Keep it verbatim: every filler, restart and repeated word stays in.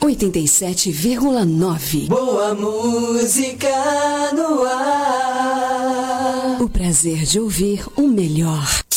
oitenta e sete vírgula nove. Boa música no ar. O prazer de ouvir o melhor.